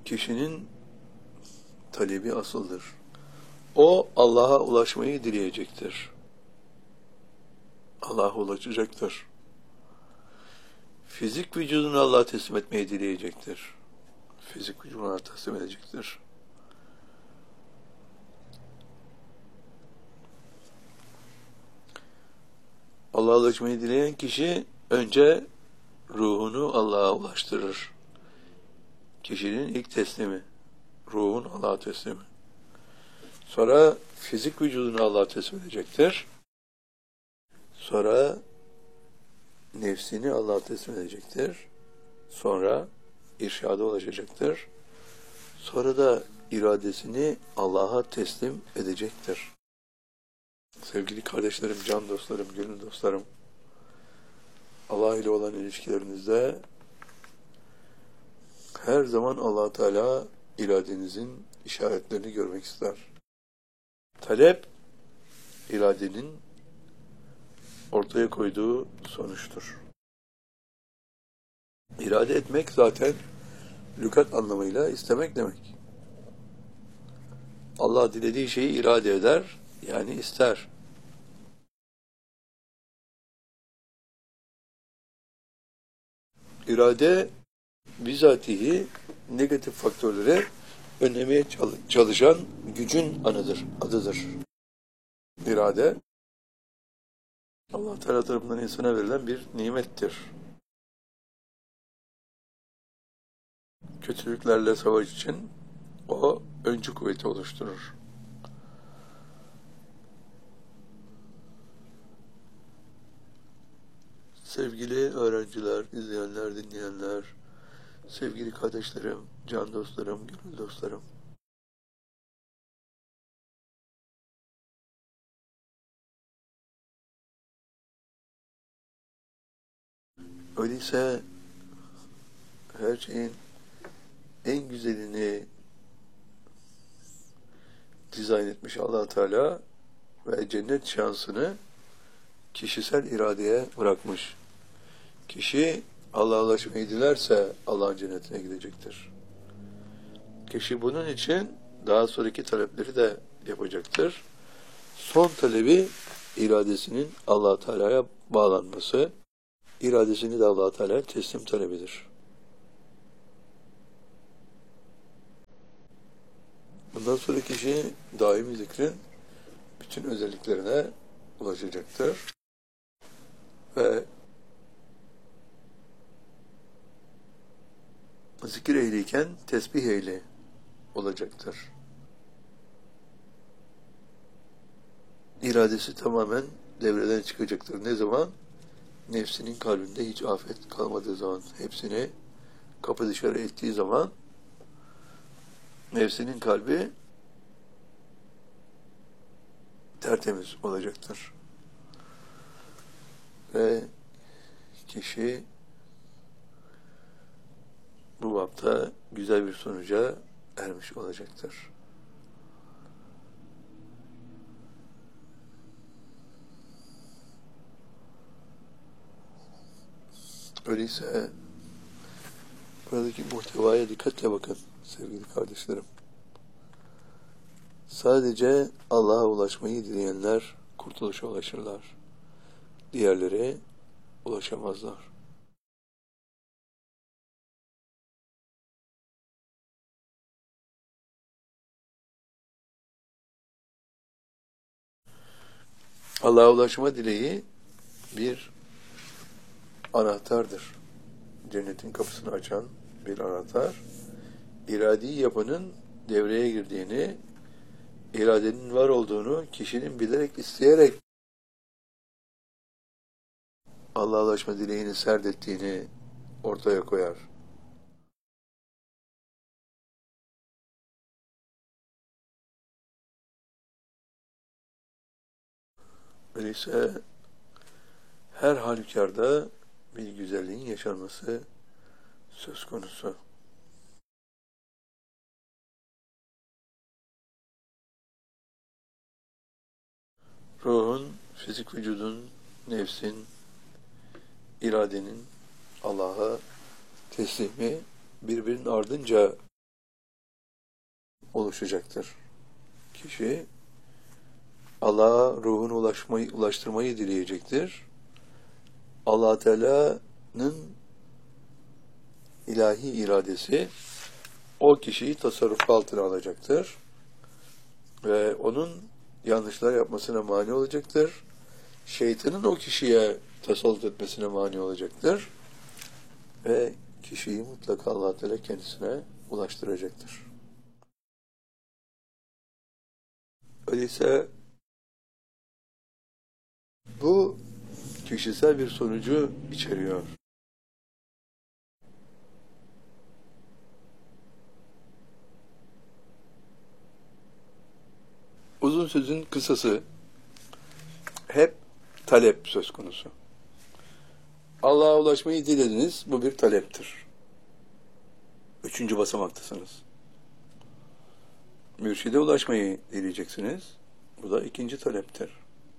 kişinin talebi asıldır. O Allah'a ulaşmayı dileyecektir. Allah'a ulaşacaktır. Fizik vücudunu Allah'a teslim etmeyi dileyecektir. Fizik vücudunu Allah'a teslim edecektir. Allah'a ulaşmayı dileyen kişi önce ruhunu Allah'a ulaştırır. Kişinin ilk teslimi, ruhun Allah'a teslimi. Sonra fizik vücudunu Allah'a teslim edecektir. Sonra nefsini Allah'a teslim edecektir. Sonra irşada ulaşacaktır. Sonra da iradesini Allah'a teslim edecektir. Sevgili kardeşlerim, can dostlarım, gönül dostlarım, Allah ile olan ilişkilerinizde her zaman Allah Teala iradenizin işaretlerini görmek ister. Talep, iradenin ortaya koyduğu sonuçtur. İrade etmek zaten lügat anlamıyla istemek demek. Allah dilediği şeyi irade eder, yani ister. İrade bizatihi negatif faktörleri önlemeye çalışan gücün adıdır. İrade Allah Teala tarafından insana verilen bir nimettir. Kötülüklerle savaş için o öncü kuvveti oluşturur. Sevgili öğrenciler, izleyenler, dinleyenler, sevgili kardeşlerim, can dostlarım, gönül dostlarım. Öyleyse her şeyin en güzelini dizayn etmiş Allah Teala ve cennet şansını kişisel iradeye bırakmış. Kişi Allah'a ulaşmayı dilerse Allah'ın cennetine gidecektir. Kişi bunun için daha sonraki talepleri de yapacaktır. Son talebi iradesinin Allah Teala'ya bağlanması, iradesini de Allah Teala'ya teslim talebidir. Bundan sonra kişi daimi zikrin bütün özelliklerine ulaşacaktır. Ve zikir ehliyken tesbih ehli olacaktır. İradesi tamamen devreden çıkacaktır. Ne zaman? Nefsinin kalbinde hiç afet kalmadığı zaman, hepsini kapı dışarı ettiği zaman nefsinin kalbi tertemiz olacaktır. Ve kişi bu bapta güzel bir sonuca ermiş olacaktır. Öyleyse buradaki muhtevaya dikkatle bakın sevgili kardeşlerim. Sadece Allah'a ulaşmayı dileyenler kurtuluşa ulaşırlar. Diğerleri ulaşamazlar. Allah'a ulaşma dileği bir anahtardır. Cennetin kapısını açan bir anahtar. İradi yapının devreye girdiğini, iradenin var olduğunu kişinin bilerek, isteyerek Allah'a ulaşma dileğini serdettiğini ortaya koyar. Öyleyse her halükarda bir güzelliğin yaşanması söz konusu. Ruhun, fizik vücudun, nefsin, iradenin Allah'a teslimi birbirinin ardınca oluşacaktır. Kişi Allah'a ruhunu ulaştırmayı dileyecektir. Allah Teala'nın ilahi iradesi o kişiyi tasarruf altına alacaktır ve onun yanlışlar yapmasına mani olacaktır. Şeytanın o kişiye tasallut etmesine mani olacaktır ve kişiyi mutlaka Allah Teala kendisine ulaştıracaktır. Öyleyse bu kişisel bir sonucu içeriyor. Uzun sözün kısası hep talep söz konusu. Allah'a ulaşmayı dilediniz, bu bir taleptir. 3. basamaktasınız. Mürşide ulaşmayı dileyeceksiniz, bu da 2. taleptir.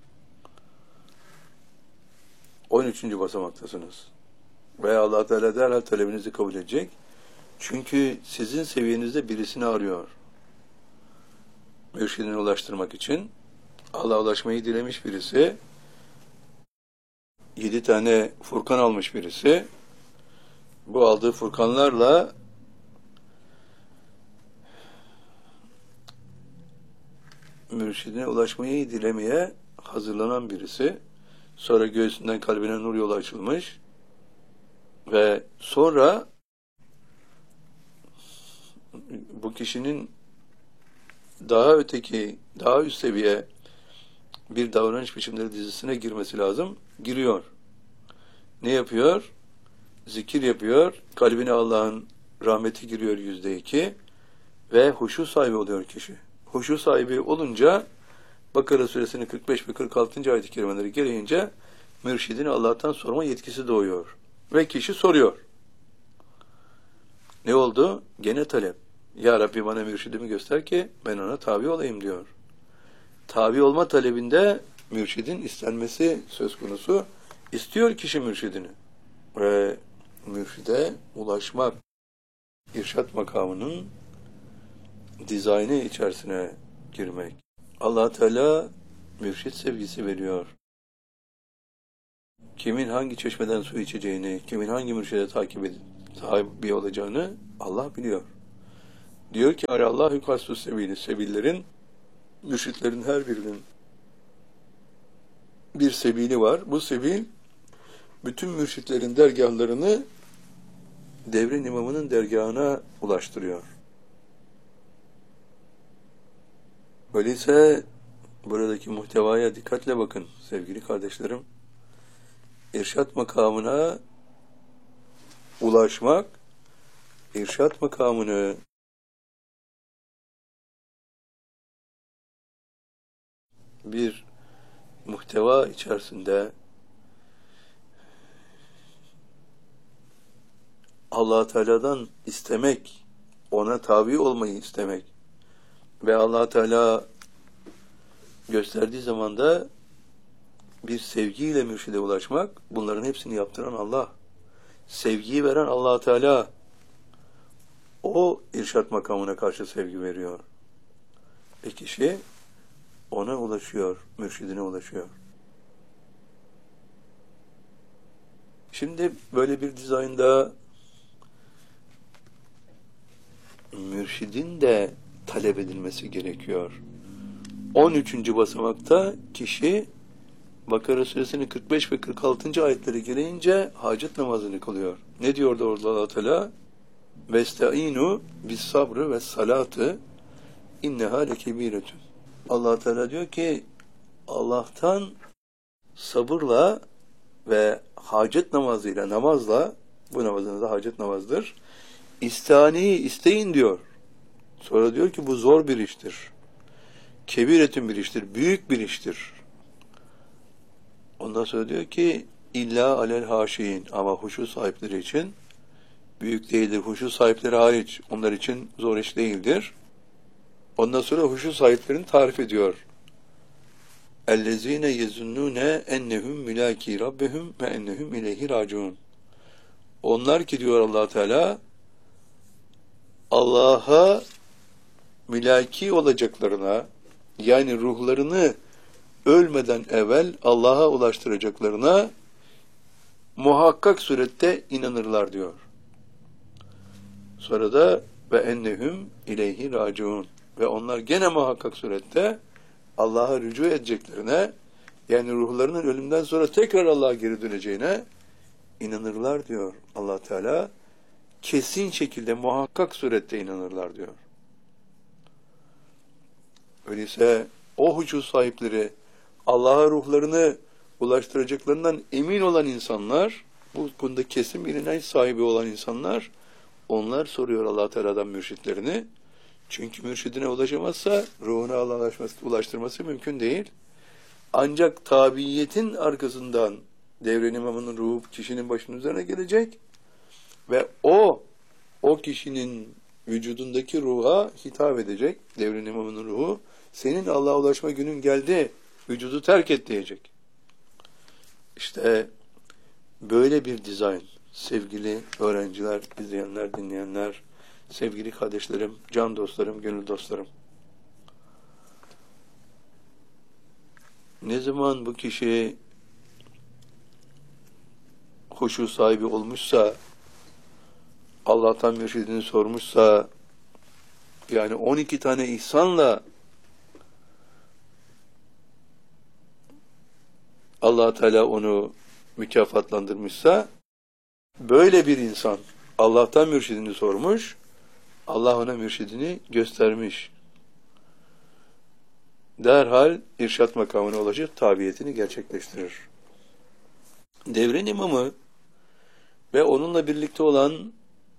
13. basamaktasınız. Ve Allah Teala derhal talebinizi kabul edecek. Çünkü sizin seviyenizde birisini arıyor. Mürşidine ulaştırmak için Allah'a ulaşmayı dilemiş birisi, 7 tane Furkan almış birisi, bu aldığı Furkanlarla mürşidine ulaşmayı dilemeye hazırlanan birisi, sonra göğsünden kalbine nur yolu açılmış ve sonra bu kişinin daha öteki, daha üst seviye bir davranış biçimleri dizisine girmesi lazım. Giriyor. Ne yapıyor? Zikir yapıyor. Kalbine Allah'ın rahmeti giriyor %2 ve huşu sahibi oluyor kişi. Huşu sahibi olunca Bakara suresinin 45 ve 46. ayet-i kerimeleri gereğince mürşidini Allah'tan sorma yetkisi doğuyor. Ve kişi soruyor. Ne oldu? Gene talep. Ya Rabbi bana mürşidimi göster ki ben ona tabi olayım diyor. Tabi olma talebinde mürşidin istenmesi söz konusu. İstiyor kişi mürşidini. Ve mürşide ulaşmak, irşat makamının dizaynı içerisine girmek. Allah Teala mürşid sevgisi veriyor. Kimin hangi çeşmeden su içeceğini, kimin hangi mürşide tabi olacağını Allah biliyor. Diyor ki Allahu kastus sebili, sebillerin, mürşitlerin her birinin bir sebili var. Bu sebil bütün mürşitlerin dergahlarını devrin imamının dergahına ulaştırıyor. Öyleyse buradaki muhtevaya dikkatle bakın sevgili kardeşlerim. İrşat makamına ulaşmak, irşat makamını bir muhteva içerisinde Allah Teala'dan istemek, ona tabi olmayı istemek ve Allah Teala gösterdiği zaman da bir sevgiyle mürşide ulaşmak, bunların hepsini yaptıran Allah. Sevgiyi veren Allah Teala, o irşat makamına karşı sevgi veriyor. Ve kişi ona ulaşıyor, mürşidine ulaşıyor. Şimdi böyle bir dizaynda mürşidin de talep edilmesi gerekiyor. 13. basamakta kişi Bakara suresinin 45 ve 46. ayetleri gereğince hacet namazını kılıyor. Ne diyor da orada Allah Teala? Vestaînû bis sabrı ve salatı inneha lekebiretun. Allah Teala diyor ki Allah'tan sabırla ve hacet namazıyla, namazla, bu namazınız da hacet namazdır, isteyin diyor. Sonra diyor ki bu zor bir iştir. Kebiretün bir iştir, büyük bir iştir. Ondan sonra diyor ki illa alel haşiyin, ama huşu sahipleri için büyük değildir. Huşu sahipleri hariç onlar için zor iş değildir. Ondan sonra huşu sahiplerini tarif ediyor. اَلَّذ۪ينَ يَزُنُّونَ اَنَّهُمْ مُلَاكِي رَبِّهُمْ وَاَنَّهُمْ اِلَيْهِ رَاجِعُونَ. Onlar ki diyor Allah Teala, Allah'a mülaki olacaklarına, yani ruhlarını ölmeden evvel Allah'a ulaştıracaklarına muhakkak surette inanırlar diyor. Sonra da ve ennehum ileyhi raciun, ve onlar gene muhakkak surette Allah'a rücu edeceklerine, yani ruhlarının ölümden sonra tekrar Allah'a geri döneceğine inanırlar diyor Allah Teala. Kesin şekilde muhakkak surette inanırlar diyor. Öyleyse o hucu sahipleri, Allah'a ruhlarını ulaştıracaklarından emin olan insanlar, bu konuda kesin bir inanç sahibi olan insanlar, onlar soruyor Allah Teala'dan mürşitlerini. Çünkü mürşidine ulaşamazsa ruhuna Allah'a ulaştırması mümkün değil. Ancak tabiiyetin arkasından devrin imamının ruhu kişinin başının üzerine gelecek ve o kişinin vücudundaki ruha hitap edecek. Devrin imamının ruhu, senin Allah'a ulaşma günün geldi, vücudu terk et diyecek. İşte böyle bir dizayn, sevgili öğrenciler, izleyenler, dinleyenler, sevgili kardeşlerim, can dostlarım, gönül dostlarım. Ne zaman bu kişi huşu sahibi olmuşsa, Allah'tan mürşidini sormuşsa, yani 12 tane ihsanla Allah Teala onu mükafatlandırmışsa, böyle bir insan Allah'tan mürşidini sormuş, Allah ona mürşidini göstermiş. Derhal irşat makamına ulaşıp tabiyetini gerçekleştirir. Devrin imamı ve onunla birlikte olan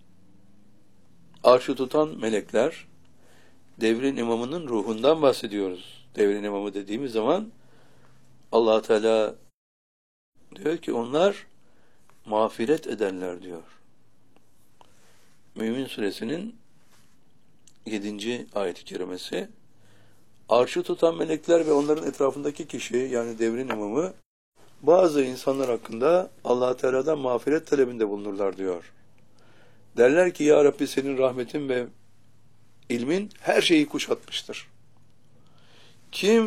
arşı tutan melekler, devrin imamının ruhundan bahsediyoruz. Devrin imamı dediğimiz zaman Allah Teala diyor ki onlar mağfiret ederler diyor. Mümin Suresinin 7. ayet-i kerimesi. Arşı tutan melekler ve onların etrafındaki kişi, yani devrin imamı, bazı insanlar hakkında Allah Teala'dan mağfiret talebinde bulunurlar diyor. Derler ki ya Rabbi, senin rahmetin ve ilmin her şeyi kuşatmıştır. Kim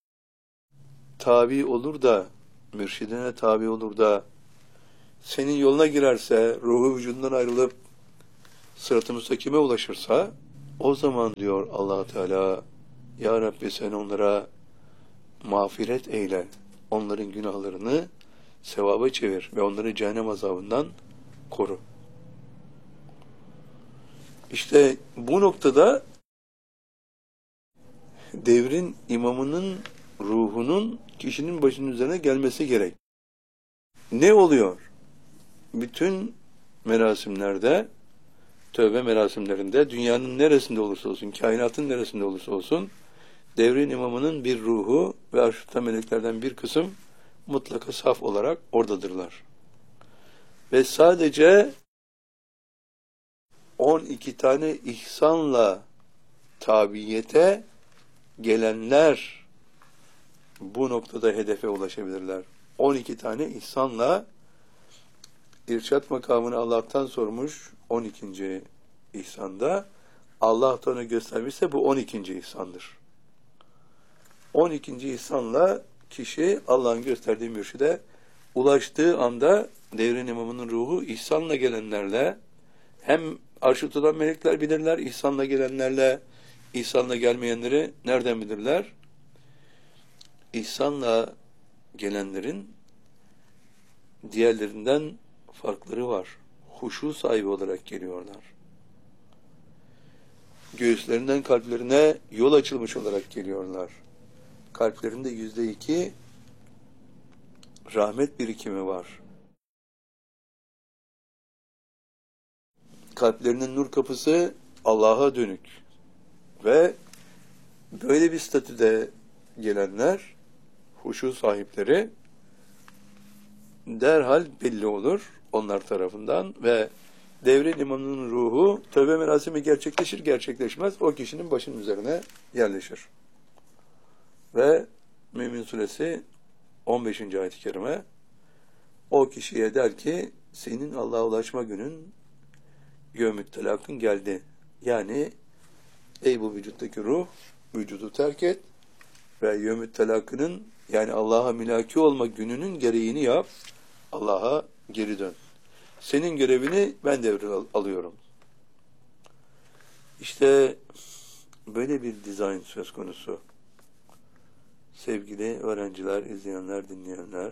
tabi olur da, mürşidine tabi olur da, senin yoluna girerse, ruhu vücudundan ayrılıp sırat-ı müstakime ulaşırsa, o zaman diyor Allah Teala, ya Rabbi sen onlara mağfiret eyle, onların günahlarını sevaba çevir ve onları cehennem azabından koru. İşte bu noktada devrin imamının ruhunun kişinin başının üzerine gelmesi gerek. Ne oluyor? Bütün merasimlerde, tövbe merasimlerinde, dünyanın neresinde olursa olsun, kainatın neresinde olursa olsun, devrin imamının bir ruhu ve arşta meleklerden bir kısım mutlaka saf olarak oradadırlar. Ve sadece 12 tane ihsanla tabiyete gelenler bu noktada hedefe ulaşabilirler. 12 tane ihsanla irşat makamını Allah'tan sormuş 12. ihsanda, Allah da onu göstermişse bu 12. ihsandır. 12. ihsanla kişi Allah'ın gösterdiği mürşide ulaştığı anda devrin imamının ruhu ihsanla gelenlerle, hem arşı tutan melekler bilirler, ihsanla gelenlerle, ihsanla gelmeyenleri nereden bilirler? İhsanla gelenlerin diğerlerinden farkları var. Huşu sahibi olarak geliyorlar. Göğüslerinden kalplerine yol açılmış olarak geliyorlar. Kalplerinde %2 rahmet birikimi var. Kalplerinin nur kapısı Allah'a dönük. Ve böyle bir statüde gelenler, huşu sahipleri, derhal belli olur onlar tarafından ve devrin imamının ruhu tövbe merasimi gerçekleşir gerçekleşmez o kişinin başının üzerine yerleşir. Ve Mümin Suresi 15. ayet-i kerime o kişiye der ki senin Allah'a ulaşma günün yevmü't telakın geldi. Yani Ey bu vücuttaki ruh, vücudu terk et ve yevmü telakının, yani Allah'a mülaki olma gününün gereğini yap. Allah'a geri dön. Senin görevini ben alıyorum. İşte böyle bir dizayn söz konusu. Sevgili öğrenciler, izleyenler, dinleyenler.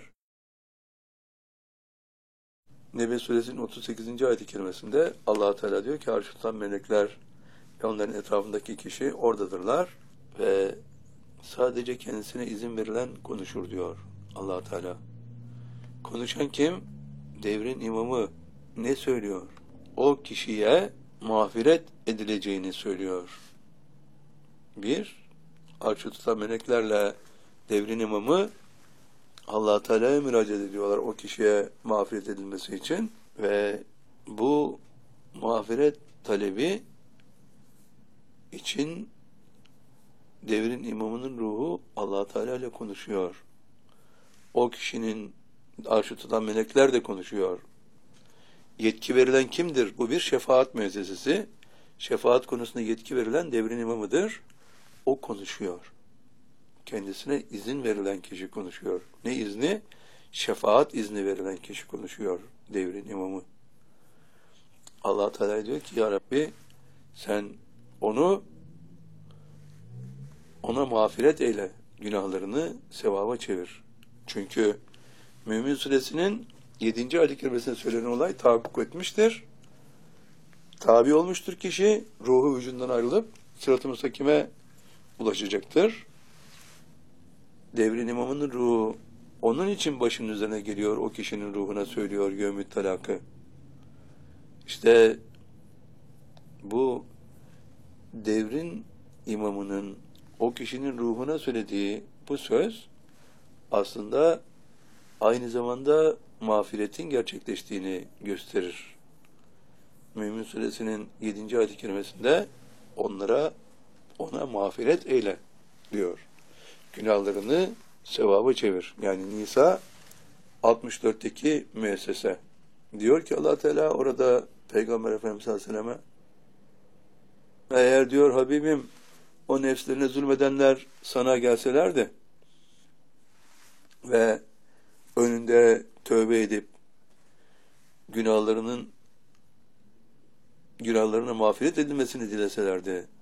Nebe Suresinin 38. ayet-i kerimesinde Allah Teala diyor ki arştan melekler ve onların etrafındaki kişi oradadırlar ve sadece kendisine izin verilen konuşur diyor Allah Teala. Konuşan kim? Devrin imamı. Ne söylüyor? O kişiye mağfiret edileceğini söylüyor. Bir, arşı tutan meleklerle devrin imamı Allah Teala'ya müracaat ediyorlar o kişiye mağfiret edilmesi için ve bu mağfiret talebi için devrin imamının ruhu Allah Teala ile konuşuyor. O kişinin arşı tutan melekler de konuşuyor. Yetki verilen kimdir? Bu bir şefaat müessesesi. Şefaat konusunda yetki verilen devrin imamıdır. O konuşuyor. Kendisine izin verilen kişi konuşuyor. Ne izni? Şefaat izni verilen kişi konuşuyor. Devrin imamı. Allah Teala diyor ki ya Rabbi sen ona mağfiret eyle. Günahlarını sevaba çevir. Çünkü Mümin Suresinin 7. ayet-i kerimesinde söylenen olay tahakkuk etmiştir. Tabi olmuştur kişi, ruhu vücudundan ayrılıp sırat-ı müstakime ulaşacaktır. Devrin imamının ruhu onun için başının üzerine geliyor, o kişinin ruhuna söylüyor yevmü't talakı. İşte bu devrin imamının o kişinin ruhuna söylediği bu söz aslında aynı zamanda mağfiretin gerçekleştiğini gösterir. Mümin Suresinin 7. ayet-i kerimesinde ona mağfiret eyle diyor. Günahlarını sevaba çevir. Yani Nisa 64'teki müessese. Diyor ki Allah Teala orada Peygamber Efendimiz Aleyhisselam'a eğer diyor Habibim o nefslerine zulmedenler sana gelselerdi ve önünde tövbe edip günahlarına mağfiret edilmesini dileselerdi